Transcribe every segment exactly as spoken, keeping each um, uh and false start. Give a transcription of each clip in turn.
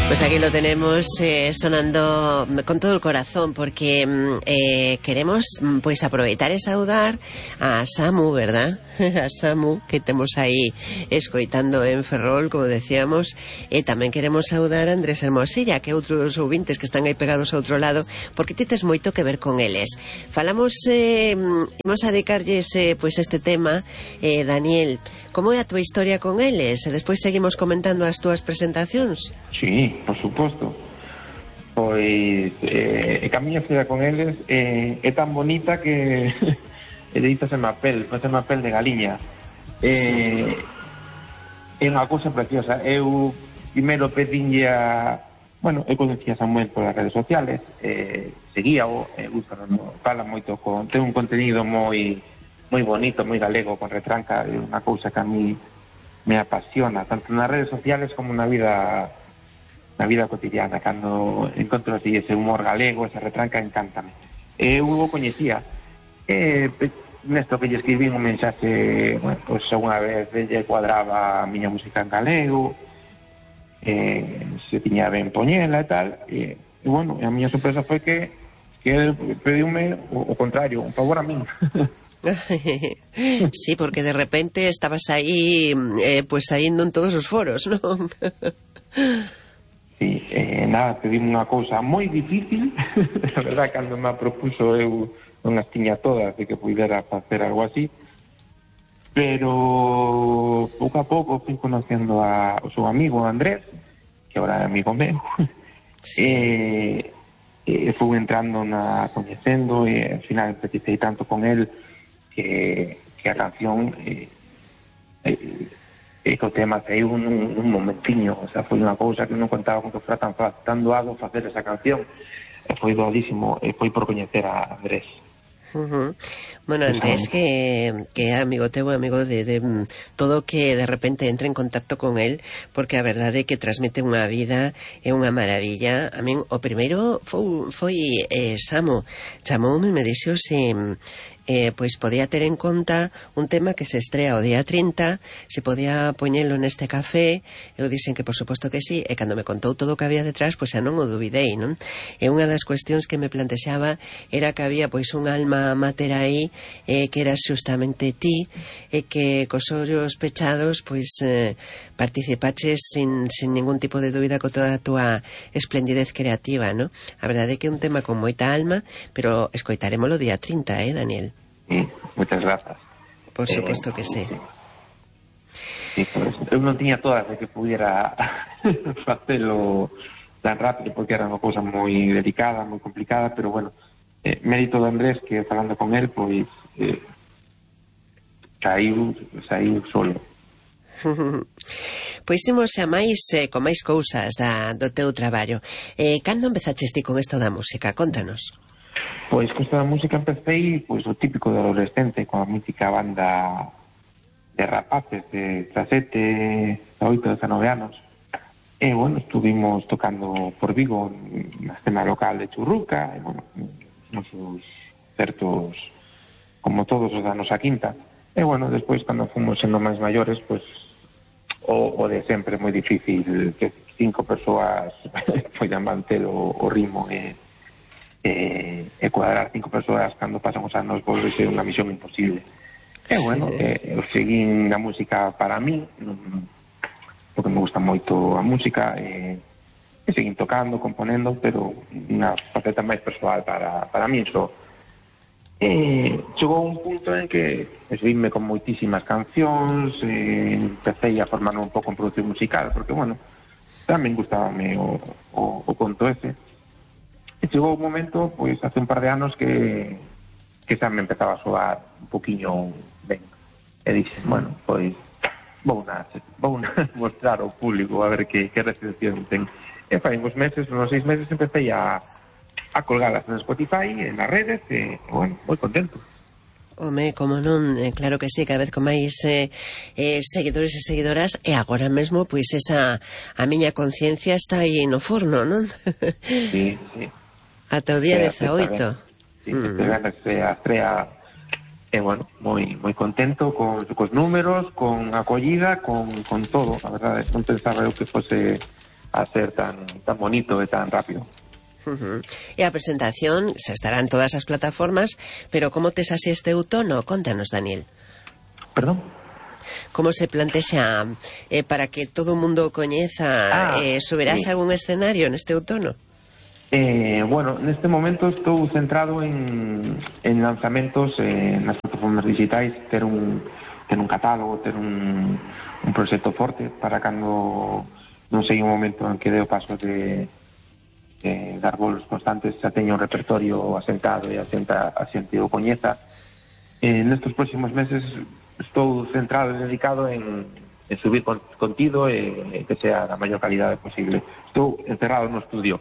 Pues aquí lo tenemos eh, sonando con todo el corazón porque eh, queremos pues aproveitar e saudar a Samu, ¿verdad? A Samu, que temos aí escoitando en Ferrol, como decíamos, e tamén queremos saudar a Andrés Hermosilla, que é outro dos ouvintes que están aí pegados ao outro lado, porque ti tes moito que ver con eles. Falamos, eh, imos a dedicarlles eh, pues este tema, eh, Daniel. Como é a túa historia con eles? E despois seguimos comentando as túas presentacións. Sí, por suposto. Pois eh, a miña historia con eles eh, é tan bonita que e deítaseme a pel, faceme a pel de galiña. Eh, sí. É unha cousa preciosa. Eu primeiro pedinlle a... Bueno, eu conocía a Samuel polas redes sociales, eh, seguía-o, eh, fala moito, con, ten un contenido moi moi bonito, moi galego, con retranca, é unha cousa que a mí me apasiona, tanto nas redes sociales como na vida na vida cotidiana. Cando encontro así ese humor galego, esa retranca, encántame. Eu o coñecía, e nesto que lle escribín un mensaxe, bueno, pois pues, unha vez lle cuadraba a miña música en galego, eh, se tiña ben poñela e tal, e, e bueno, a miña sorpresa foi que que ele pediume o, o contrario, un favor a min. Sí, porque de repente estabas aí eh, pues saindo en todos os foros, ¿no? Sí, eh, nada, pedime unha cousa moi difícil. A verdad, cando me propuso eu non as tiña todas de que pudera facer algo así, pero pouco a pouco fui conocendo a, o seu amigo Andrés, que agora é amigo meu. Sí. E, e fui entrando na coñecendo e ao final empecé tanto con él que, que a canción eh, eh, eh, que o tema saiu un, un momentiño, o sea, foi unha cousa que non contaba con que fora tan, tan doado facer esa canción, e foi doadísimo, e foi por coñecer a Andrés. Uh-huh. Bueno, Andrés, que, que é amigo teu, amigo de, de todo que de repente entre en contacto con él, porque a verdade é que transmite unha vida, é unha maravilla. A min o primeiro foi, foi eh, Samu, chamoume e me dixo se eh, pois podía ter en conta un tema que se estrea o día trinta, se podía poñelo neste café. Eu dixen que por suposto que sí, e cando me contou todo o que había detrás, pois xa non o dubidei, non? E unha das cuestións que me plantexaba era que había pois un alma mater aí, eh, que era xustamente ti, e que cos ollos pechados pois eh, participaches sin, sin ningún tipo de dúbida con toda a túa esplendidez creativa, non? A verdade é que é un tema con moita alma, pero escoitarémolo o día trinta, eh, Daniel? Sí, moitas grazas. Por suposto eh, que sí. Sí, pues, eu non tiña todas de que pudiera facelo tan rápido, porque era unha cousa moi delicada, moi complicada, pero bueno, eh, mérito de Andrés, que falando con él, pois eh, saiu, saiu solo. Pois imos a máis eh, con máis cousas da, do teu traballo. Eh, cando empezaches ti con isto da música? Contanos. Pois con isto da música empecé, pois o típico de adolescente, con a mítica banda de rapaces de dezasete, oito, dezanove anos. E, bueno, estuvimos tocando por Vigo na escena local de Churruca, e, bueno, nos certos, como todos os da nosa quinta. E, bueno, despois, cando fomos sendo máis maiores, pois, o, o de sempre é moi difícil que cinco persoas poidan manter o, o ritmo e, e, e cuadrar cinco persoas cando pasan os anos volve ser unha misión imposible. E, bueno, eh, eu seguín a música para mí, porque me gusta moito a música, e, e seguín tocando, componendo, pero unha faceta máis persoal para, para mí, só. E chegou un punto en que esvíme con moitísimas cancións, e empecé a formarme un pouco en producción musical, porque, bueno, tamén gustábame o, o, o conto ese. E chegou un momento, pois, hace un par de anos que que xa me empezaba a soar un poquinho ben. E dixen, bueno, pois, vou na, vou na mostrar ao público a ver que, que recepción ten. E fai uns meses, uns seis meses, empecé a a colgalas en Spotify, en las redes, e, bueno, moi contento. Home, como non, eh, claro que sí, cada vez con máis eh, eh, seguidores e seguidoras, e agora mesmo, pois, esa, a miña conciencia está aí no forno, non? Sí, sí. Ata o día dezaoito. Sí, mm. se a estrea, e, bueno, moi moi contento con cos números, con acollida, con, con todo, a verdade, non pensaba eu que fose a ser tan tan bonito e tan rápido. Uh-huh. E a presentación se estará en todas as plataformas, pero como tes así este outono? Contanos, Daniel. Perdón? Como se plantexa eh, para que todo o mundo coñeza, ah, eh, subirás sí. algún escenario neste outono? Eh, bueno, neste momento estou centrado en, en lanzamentos eh, nas plataformas digitais, ter un, ter un catálogo, ter un, un proxecto forte para cando non sei un momento en que deo paso de, de dar bolos constantes, xa teño un repertorio asentado e asenta, a xente o coñeza. Eh, nestes próximos meses estou centrado e dedicado en, en subir con, contido e, e que sea da maior calidade posible. Estou encerrado no estudio.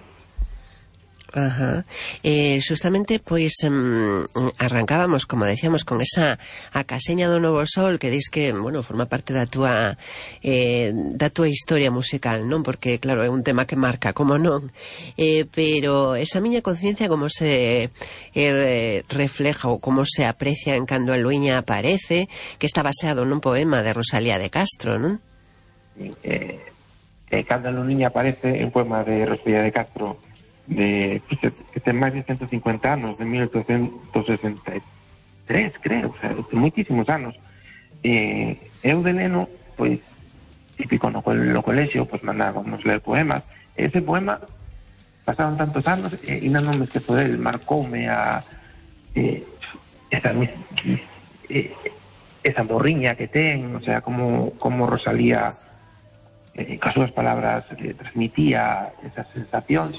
Ajá. Eh, justamente, pois um, arrancábamos, como decíamos, con esa a caseña do Novo Sol, que dis que, bueno, forma parte da túa eh, da túa historia musical, non? Porque, claro, é un tema que marca, como non? Eh, pero esa miña conciencia como se eh, refleja ou como se aprecia en cando a Luiña aparece, que está baseado nun poema de Rosalía de Castro, non? Eh, eh, cando a Luiña aparece, un poema de Rosalía de Castro de pues, que ten máis de ciento cincuenta anos, de mil oitocentos sesenta e tres, creo, o sea, de moitísimos anos. Eh, eu de neno, pois, típico no, no colexio, pois mandábamos ler poemas. Ese poema, pasaron tantos anos, e eh, non me esquezo del, marcoume a eh, esa, eh, esa morriña que ten, o sea, como, como Rosalía eh, con as súas palabras eh, transmitía esas sensacións.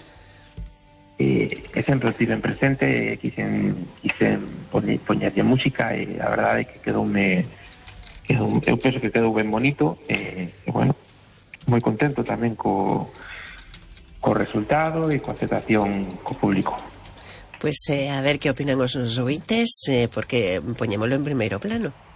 E, e sempre o tiven presente e quixen, quixen poñerlle música e a verdade é que quedoume quedou, eu penso que quedou ben bonito e, e bueno, moi contento tamén co, co resultado e co aceptación co público. Pois pues, eh, a ver que opinan os nosos ouvintes, eh, porque poñémolo en primeiro plano.